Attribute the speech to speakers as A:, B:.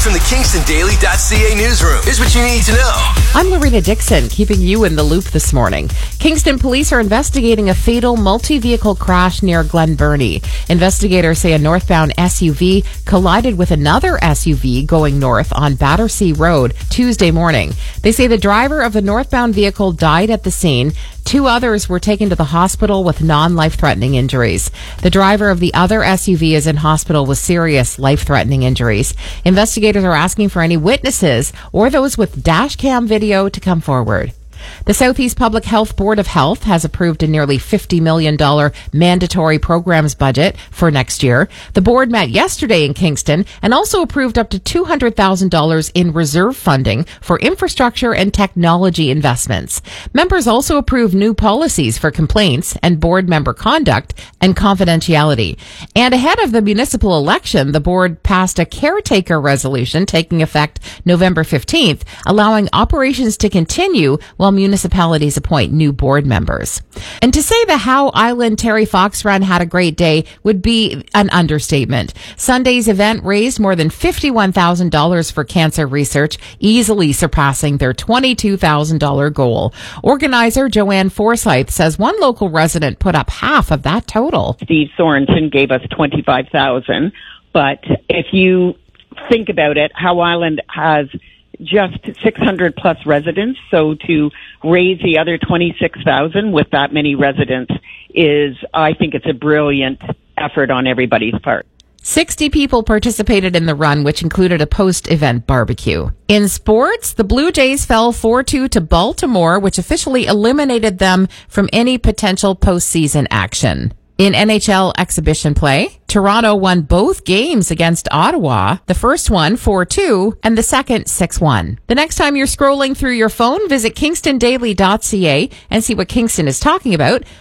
A: From the KingstonDaily.ca newsroom, here's what you need to know.
B: I'm Lorena Dixon, keeping you in the loop this morning. Kingston police are investigating a fatal multi-vehicle crash near Glen Burnie. Investigators say a northbound SUV collided with another SUV going north on Battersea Road Tuesday morning. They say the driver of the northbound vehicle died at the scene. 2 others were taken to the hospital with non-life-threatening injuries. The driver of the other SUV is in hospital with serious life-threatening injuries. Investigators are asking for any witnesses or those with dash cam video to come forward. The Southeast Public Health Board of Health has approved a nearly $50 million mandatory programs budget for next year. The board met yesterday in Kingston and also approved up to $200,000 in reserve funding for infrastructure and technology investments. Members also approved new policies for complaints and board member conduct and confidentiality. And ahead of the municipal election, the board passed a caretaker resolution taking effect November 15th, allowing operations to continue while municipalities appoint new board members. And to say the Howe Island Terry Fox Run had a great day would be an understatement. Sunday's event raised more than $51,000 for cancer research, easily surpassing their $22,000 goal. Organizer Joanne Forsyth says one local resident put up half of that total.
C: Steve Sorensen gave us $25,000, but if you think about it, Howe Island has just 600 plus residents. So to raise the other 26,000 with that many residents I think it's a brilliant effort on everybody's part.
B: 60 people participated in the run, which included a post-event barbecue. In sports, the Blue Jays fell 4-2 to Baltimore, which officially eliminated them from any potential postseason action. In NHL exhibition play, Toronto won both games against Ottawa, the first one 4-2 and the second 6-1. The next time you're scrolling through your phone, visit KingstonDaily.ca and see what Kingston is talking about